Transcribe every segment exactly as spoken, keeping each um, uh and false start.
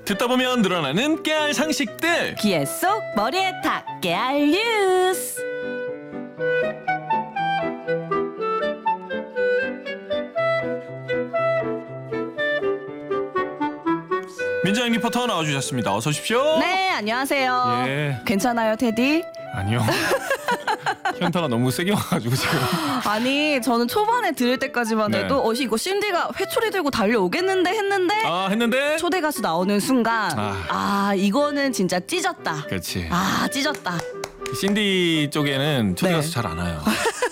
듣다 보면 늘어나는 깨알 상식들. 귀에 쏙 머리에 탁 깨알 뉴스. 민정 리포터 나와주셨습니다. 어서 오십시오. 네, 안녕하세요. 예. 괜찮아요, 테디? 아니요. 현타가 너무 세게 와가지고 지금. 아니, 저는 초반에 들을 때까지만 네. 해도 어, 이거 신디가 회초리 들고 달려오겠는데 했는데 아 했는데. 초대 가수 나오는 순간 아. 아, 이거는 진짜 찢었다. 그렇지. 아, 찢었다. 신디 쪽에는 초대 네. 가수 잘 안 와요.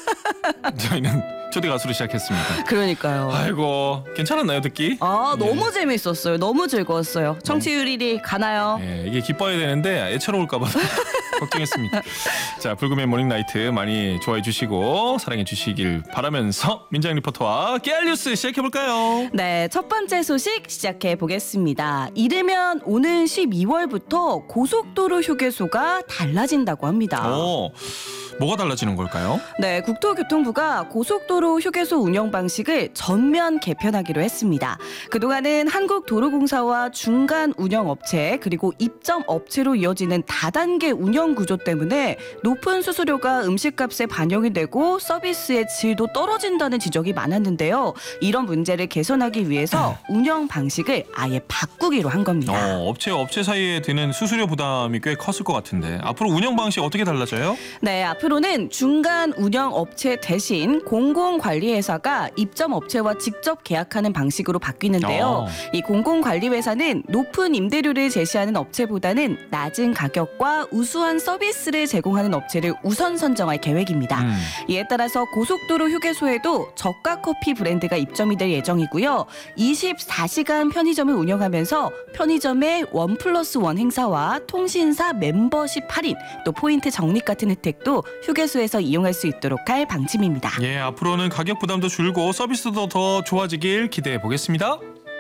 저희는 초대 가수로 시작했습니다. 그러니까요. 아이고 괜찮았나요 듣기? 아, 예. 너무 재밌었어요. 너무 즐거웠어요. 청취율 일 위 가나요? 예, 이게 기뻐야 되는데 애처로울까봐 걱정했습니다. 자, 불금의 모닝나이트 많이 좋아해 주시고 사랑해 주시길 바라면서 민정 리포터와 깨알 뉴스 시작해 볼까요? 네, 첫 번째 소식 시작해 보겠습니다. 이르면 오는 십이월부터 고속도로 휴게소가 달라진다고 합니다. 어, 뭐가 달라지는 걸까요? 네, 국토교통부가 고속도로 휴게소 운영 방식을 전면 개편하기로 했습니다. 그동안은 한국도로공사와 중간 운영업체 그리고 입점업체로 이어지는 다단계 운영 구조 때문에 높은 수수료가 음식값에 반영이 되고 서비스의 질도 떨어진다는 지적이 많았는데요. 이런 문제를 개선하기 위해서 운영 방식을 아예 바꾸기로 한 겁니다. 어, 업체와 업체 사이에 드는 수수료 부담이 꽤 컸을 것 같은데 앞으로 운영 방식 어떻게 달라져요? 네, 앞으로는 중간 운영 업체 대신 공공관리회사가 입점 업체와 직접 계약하는 방식으로 바뀌는데요. 어. 이 공공관리회사는 높은 임대료를 제시하는 업체보다는 낮은 가격과 우수한 서비스를 제공하는 업체를 우선 선정할 계획입니다. 음. 이에 따라서 고속도로 휴게소에도 저가 커피 브랜드가 입점이 될 예정이고요. 이십사 시간 편의점을 운영하면서 편의점의 원 플러스 원 행사와 통신사 멤버십 할인, 또 포인트 적립 같은 혜택도 휴게소에서 이용할 수 있도록 할 방침입니다. 예, 앞으로는 가격 부담도 줄고 서비스도 더 좋아지길 기대해 보겠습니다.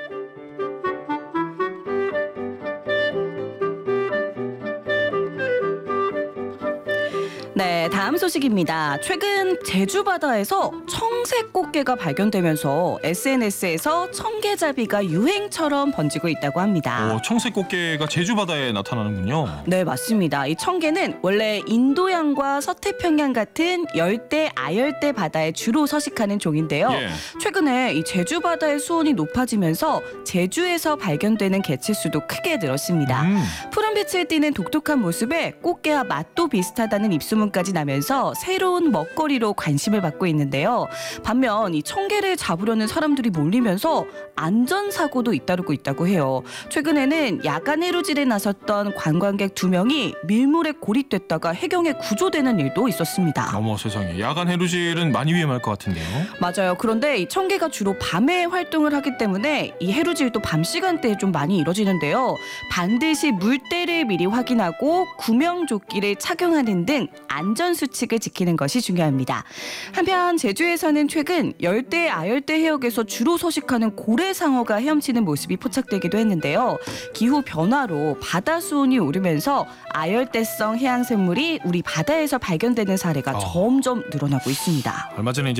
네, 다음 소식입니다. 최근 제주 바다에서 청색 꽃게가 발견되면서 에스엔에스에서 청개잡이가 유행처럼 번지고 있다고 합니다. 오, 청색 꽃게가 제주 바다에 나타나는군요. 네, 맞습니다. 이 청개는 원래 인도양과 서태평양 같은 열대, 아열대 바다에 주로 서식하는 종인데요. 예. 최근에 이 제주 바다의 수온이 높아지면서 제주에서 발견되는 개체수도 크게 늘었습니다. 음. 푸른빛을 띠는 독특한 모습에 꽃게와 맛도 비슷하다는 입소문까지 나면서 새로운 먹거리로 관심을 받고 있는데요. 반면 이 청개를 잡으려는 사람들이 몰리면서 안전사고도 잇따르고 있다고 해요. 최근에는 야간 해루질에 나섰던 관광객 두 명이 밀물에 고립됐다가 해경에 구조되는 일도 있었습니다. 어머 세상에, 야간 해루질은 많이 위험할 것 같은데요. 맞아요. 그런데 이 청개가 주로 밤에 활동을 하기 때문에 이 해루질도 밤 시간대에 좀 많이 이뤄지는데요. 반드시 물때를 미리 확인하고 구명조끼를 착용하는 등 안전수칙을 지키는 것이 중요합니다. 한편 제주에서는 최근 열대, 아열대 해역에서 주로 서식하는 고래상어가 헤엄치는 모습이 포착되기도 했는데요. 기후 변화로 바다 수온이 오르면서 아열대성 해양생물이 우리 바다에서 발견되는 사례가 어. 점점 늘어나고 있습니다. 얼마 전에 이제